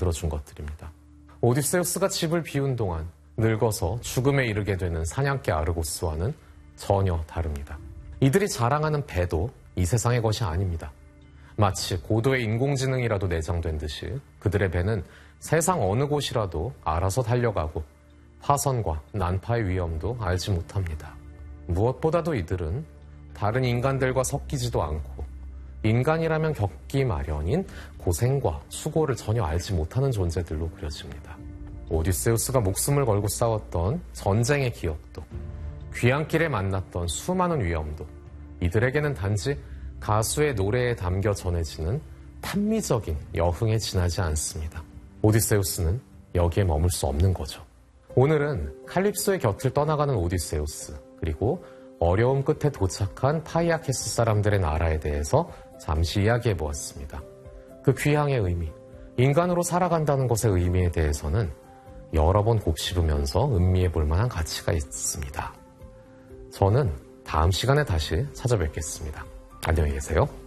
만들어준 것들입니다. 오디세우스가 집을 비운 동안 늙어서 죽음에 이르게 되는 사냥개 아르고스와는 전혀 다릅니다. 이들이 자랑하는 배도 이 세상의 것이 아닙니다. 마치 고도의 인공지능이라도 내장된 듯이 그들의 배는 세상 어느 곳이라도 알아서 달려가고 파선과 난파의 위험도 알지 못합니다. 무엇보다도 이들은 다른 인간들과 섞이지도 않고 인간이라면 겪기 마련인 고생과 수고를 전혀 알지 못하는 존재들로 그려집니다. 오디세우스가 목숨을 걸고 싸웠던 전쟁의 기억도, 귀향길에 만났던 수많은 위험도 이들에게는 단지 가수의 노래에 담겨 전해지는 판미적인 여흥에 지나지 않습니다. 오디세우스는 여기에 머물 수 없는 거죠. 오늘은 칼립소의 곁을 떠나가는 오디세우스, 그리고 어려움 끝에 도착한 파이아케스 사람들의 나라에 대해서 잠시 이야기해 보았습니다. 그 귀향의 의미, 인간으로 살아간다는 것의 의미에 대해서는 여러 번 곱씹으면서 음미해 볼 만한 가치가 있습니다. 저는 다음 시간에 다시 찾아뵙겠습니다. 안녕히 계세요.